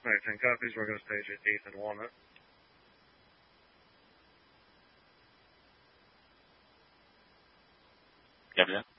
Alright, 10 copies. We're going to stage at 8th and Walnut. Copy that.